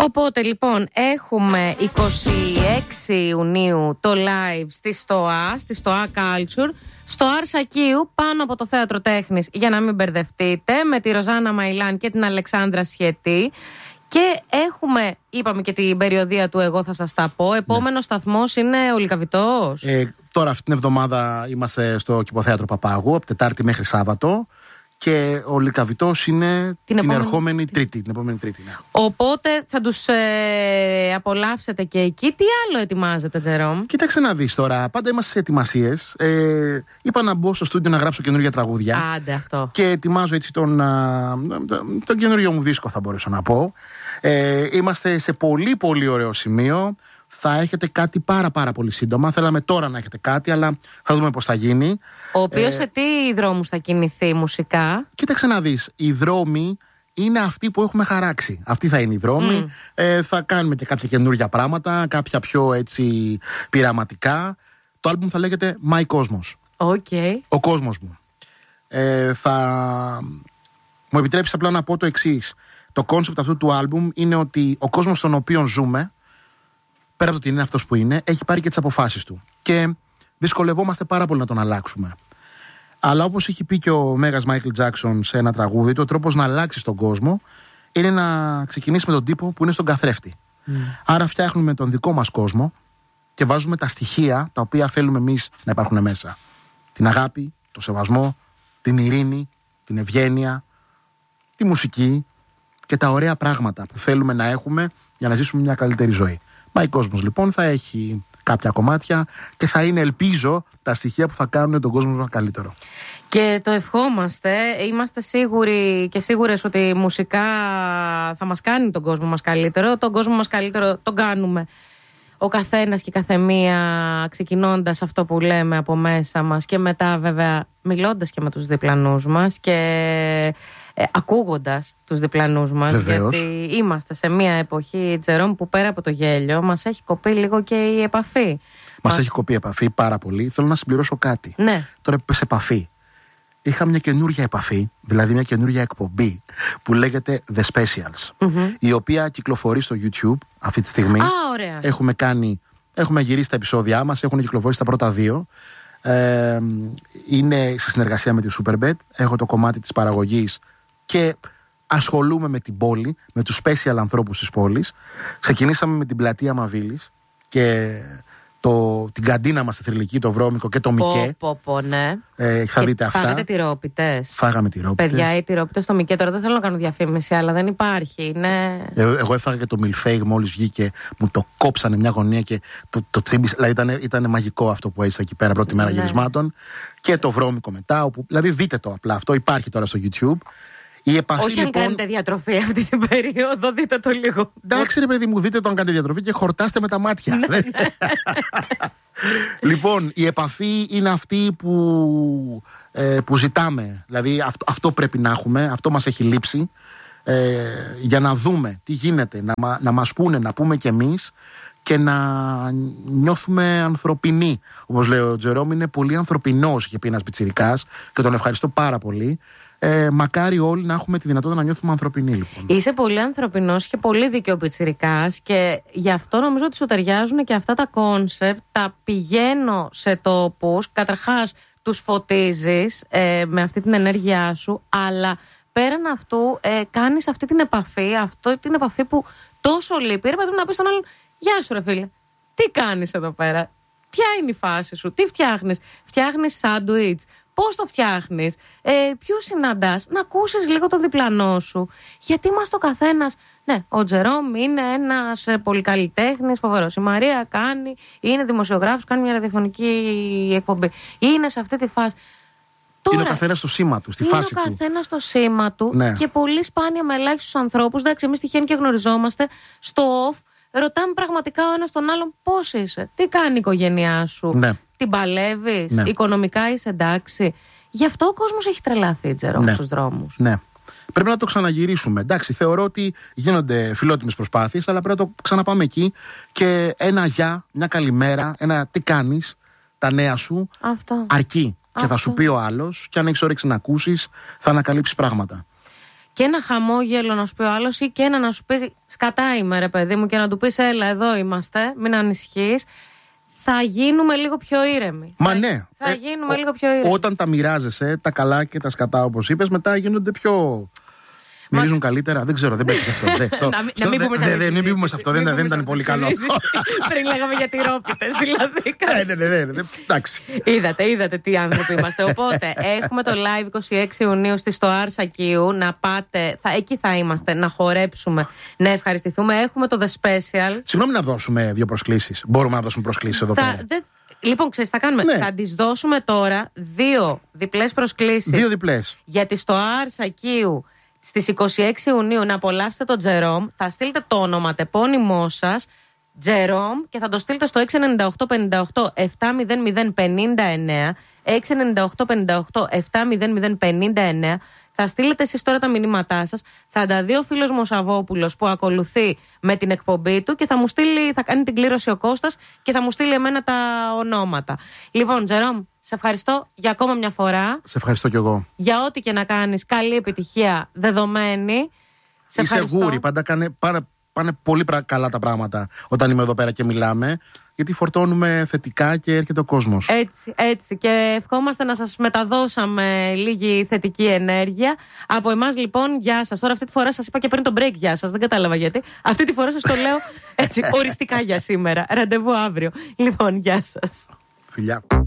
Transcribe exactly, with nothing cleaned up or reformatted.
Οπότε λοιπόν έχουμε είκοσι έξι Ιουνίου το live στη ΣΤΟΑ, στη ΣΤΟΑ Culture, στο Αρσακίου πάνω από το Θέατρο Τέχνης, για να μην μπερδευτείτε, με τη Ροζάνα Μαϊλάν και την Αλεξάνδρα Σχετή. Και έχουμε, είπαμε και την περιοδία του Εγώ θα σας τα πω. Επόμενος ναι. σταθμός είναι ο Λυκαβητός. Ε, τώρα αυτή την εβδομάδα είμαστε στο Κηποθέατρο Παπάγου, από Τετάρτη μέχρι Σάββατο. Και ο Λυκαβητός είναι την, την επόμενη... ερχόμενη Τρίτη. Την επόμενη Τρίτη ναι. Οπότε θα τους ε, απολαύσετε και εκεί. Τι άλλο ετοιμάζετε, Τζερόμ? Κοίταξε να δεις τώρα. Πάντα είμαστε σε ετοιμασίες. Ε, είπα να μπω στο στούντιο να γράψω καινούργια τραγούδια. Άντε αυτό. Και ετοιμάζω έτσι τον, τον, τον καινούριο μου δίσκο, θα μπορούσα να πω. Ε, είμαστε σε πολύ πολύ ωραίο σημείο. Θα έχετε κάτι πάρα πάρα πολύ σύντομα. Θέλαμε τώρα να έχετε κάτι, αλλά θα δούμε πώς θα γίνει. Ο οποίος ε, σε τι δρόμους θα κινηθεί μουσικά? Κοίταξε να δεις. Οι δρόμοι είναι αυτοί που έχουμε χαράξει. Αυτοί θα είναι οι δρόμοι. Mm. Ε, θα κάνουμε και κάποια καινούργια πράγματα, κάποια πιο έτσι πειραματικά. Το άλμπουμ θα λέγεται My Cosmos. Okay. Ο κόσμος μου. Ε, θα μου επιτρέψεις απλά να πω το εξής. Το κόνσεπτ αυτού του άλμπουμ είναι ότι ο κόσμος στον οποίο ζούμε, πέρα από το ότι είναι αυτός που είναι, έχει πάρει και τις αποφάσεις του. Και δυσκολευόμαστε πάρα πολύ να τον αλλάξουμε. Αλλά όπως έχει πει και ο Μέγας Μάικλ Τζάκσον σε ένα τραγούδι, το τρόπος να αλλάξεις τον κόσμο είναι να ξεκινήσει με τον τύπο που είναι στον καθρέφτη. Mm. Άρα φτιάχνουμε τον δικό μας κόσμο και βάζουμε τα στοιχεία τα οποία θέλουμε εμείς να υπάρχουν μέσα. Την αγάπη, το σεβασμό, την ειρήνη, την ευγένεια, τη μουσική και τα ωραία πράγματα που θέλουμε να έχουμε για να ζήσουμε μια καλύτερη ζωή. My Cosmos λοιπόν θα έχει κάποια κομμάτια και θα είναι, ελπίζω, τα στοιχεία που θα κάνουν τον κόσμο μας καλύτερο. Και το ευχόμαστε. Είμαστε σίγουροι και σίγουρες ότι μουσικά θα μας κάνει τον κόσμο μας καλύτερο. Τον κόσμο μας καλύτερο τον κάνουμε ο καθένας και η καθεμία, ξεκινώντας αυτό που λέμε από μέσα μας και μετά βέβαια μιλώντας και με τους διπλανούς μας και ε, ακούγοντας τους διπλανούς μας. Βεβαίως. Γιατί είμαστε σε μια εποχή, Τζερόμ, που πέρα από το γέλιο μας έχει κοπεί λίγο και η επαφή. Μας, μας... έχει κοπεί η επαφή πάρα πολύ. Θέλω να συμπληρώσω κάτι. Ναι. Τώρα που σε επαφή, είχα μια καινούργια επαφή, δηλαδή μια καινούργια εκπομπή που λέγεται The Specials, mm-hmm. η οποία κυκλοφορεί στο YouTube αυτή τη στιγμή. Α, ωραία. Έχουμε κάνει, έχουμε γυρίσει τα επεισόδια μας, έχουν κυκλοφορήσει τα πρώτα δύο. Ε, είναι σε συνεργασία με τη Superbet. Έχω το κομμάτι της παραγωγής και ασχολούμαι με την πόλη, με τους special ανθρώπους της πόλης. Ξεκινήσαμε με την πλατεία Μαβίλης και το, την καντίνα μας στη Θρυλική, το Βρώμικο και το Μικέ. Πω, πω, ναι. Ε, θα και δείτε αυτά. Φάγατε τυρόπιτες. Φάγαμε τυρόπιτες. Παιδιά, οι τυρόπιτες στο Μικέ, τώρα δεν θέλω να κάνω διαφήμιση, αλλά δεν υπάρχει. Είναι... Ε, εγώ έφαγα και το μιλφέιγ μόλις βγήκε, μου το κόψανε μια γωνία και το, το τσίμπησε. Δηλαδή ήταν, ήταν μαγικό αυτό που έζησα εκεί πέρα πρώτη μέρα ναι. γυρισμάτων. Και το Βρώμικο μετά. Όπου, δηλαδή δείτε το απλά, αυτό υπάρχει τώρα στο YouTube. Η επαφή, όχι αν λοιπόν... κάνετε διατροφή αυτή την περίοδο, δείτε το λίγο. Εντάξει ρε παιδί μου, δείτε το αν κάνετε διατροφή και χορτάστε με τα μάτια. Λοιπόν, η επαφή είναι αυτή που, ε, που ζητάμε. Δηλαδή αυτό, αυτό πρέπει να έχουμε, αυτό μας έχει λείψει, ε, για να δούμε τι γίνεται, να, να μας πούνε, να πούμε κι εμείς και να νιώθουμε ανθρωπινοί. Όπως λέει ο Τζερόμ, είναι πολύ ανθρωπινός, είχε πει ένας πιτσιρικάς και τον ευχαριστώ πάρα πολύ. Ε, μακάρι όλοι να έχουμε τη δυνατότητα να νιώθουμε ανθρωπινοί, λοιπόν. Είσαι πολύ ανθρωπινός και πολύ δίκαιο πιτσιρικάς και γι' αυτό νομίζω ότι σου ταιριάζουν και αυτά τα κόνσεπτ. Τα πηγαίνω σε τόπους. Καταρχάς, τους φωτίζεις ε, με αυτή την ενέργειά σου, αλλά πέραν αυτού ε, κάνεις αυτή την επαφή, αυτή την επαφή που τόσο λείπει. Ρε παιδί μου, να πεις στον άλλον, γεια σου, ρε φίλε. Τι κάνεις εδώ πέρα, ποια είναι η φάση σου, τι φτιάχνεις, φτιάχνεις σάντουιτς. Πώς το φτιάχνεις, ε, ποιους συναντάς, να ακούσεις λίγο τον διπλανό σου. Γιατί είμαστε ο καθένας. Ναι, ο Τζερόμ είναι ένας ε, πολυκαλλιτέχνης φοβερός. Η Μαρία κάνει, είναι δημοσιογράφος, κάνει μια ραδιοφωνική εκπομπή. Είναι σε αυτή τη φάση. Τώρα, είναι ο καθένας στο σήμα του, στη φάση του. Είναι ο καθένας στο σήμα του, ναι. Και πολύ σπάνια με ελάχιστους ανθρώπους. Εντάξει, εμείς τυχαίνει και γνωριζόμαστε στο off. Ρωτάμε πραγματικά ο ένας τον άλλον πώς είσαι, τι κάνει η οικογένειά σου. Ναι. Την παλεύεις, ναι. Οικονομικά είσαι εντάξει. Γι' αυτό ο κόσμος έχει τρελαθεί, Τζερόμ, ναι. Στους δρόμους. Ναι. Πρέπει να το ξαναγυρίσουμε. Εντάξει, θεωρώ ότι γίνονται φιλότιμες προσπάθειες, αλλά πρέπει να το ξαναπάμε εκεί και ένα γεια, μια καλημέρα, ένα τι κάνεις, τα νέα σου, αυτό. Αρκεί. Αυτό. Και θα σου πει ο άλλος, και αν έχεις όρεξη να ακούσεις, θα ανακαλύψεις πράγματα. και ένα χαμόγελο να σου πει ο άλλος, ή και ένα να σου πει σκατά είμαι ρε παιδί μου, και να του πεις έλα εδώ είμαστε, μην ανησυχείς. Θα γίνουμε λίγο πιο ήρεμοι. Μα θα, ναι. Θα ε, γίνουμε ο, λίγο πιο ήρεμοι. Όταν τα μοιράζεσαι, τα καλά και τα σκατά, όπως είπες, μετά γίνονται πιο. Μυρίζουν καλύτερα, δεν ξέρω, δεν πέτυχε αυτό. Δεν μπούμε σε αυτό, δεν ήταν πολύ καλό αυτό. Πριν λέγαμε για τυρόπιτες, δηλαδή. Ναι, ναι, ναι, εντάξει. Είδατε, είδατε τι άνθρωποι είμαστε. Οπότε έχουμε το live είκοσι έξι Ιουνίου στη Στοάρ Σακίου. Να πάτε, εκεί θα είμαστε, να χορέψουμε, να ευχαριστηθούμε. Έχουμε το The Special. Συγγνώμη να δώσουμε δύο προσκλήσεις. Μπορούμε να δώσουμε προσκλήσεις εδώ πέρα. Λοιπόν, ξέρεις, θα κάνουμε. Ναι. Θα τις δώσουμε τώρα δύο διπλές προσκλήσεις. Δύο διπλές. Γιατί στο Στοάρ Σακίου στις είκοσι έξι Ιουνίου να απολαύσετε τον Τζερόμ. Θα στείλετε το ονοματεπώνυμό σας, Τζερόμ, και θα το στείλετε στο έξι εννιά οκτώ πέντε οκτώ επτά μηδέν μηδέν πενήντα εννέα. έξι εννιά οκτώ πέντε οκτώ επτά μηδέν μηδέν πενήντα εννέα. Θα στείλετε εσείς τώρα τα μηνύματά σας. Θα τα δει ο φίλος μου ο Σαββόπουλος που ακολουθεί με την εκπομπή του και θα μου στείλει, θα κάνει την κλήρωση ο Κώστας και θα μου στείλει εμένα τα ονόματα. Λοιπόν, Τζερόμ, σε ευχαριστώ για ακόμα μια φορά. Σε ευχαριστώ κι εγώ. Για ό,τι και να κάνεις, καλή επιτυχία δεδομένη. Σε Είσαι γούρι, πάντα κάνε, πάνε, πάνε πολύ καλά τα πράγματα όταν είμαι εδώ πέρα και μιλάμε. Γιατί φορτώνουμε θετικά και έρχεται ο κόσμος. Έτσι, έτσι. Και ευχόμαστε να σας μεταδώσαμε λίγη θετική ενέργεια. Από εμάς λοιπόν, γεια σας. Τώρα αυτή τη φορά σας είπα και πριν το break γεια σας. Δεν κατάλαβα γιατί. Αυτή τη φορά σας το λέω έτσι οριστικά για σήμερα. Ραντεβού αύριο. Λοιπόν, γεια σας. Φιλιά.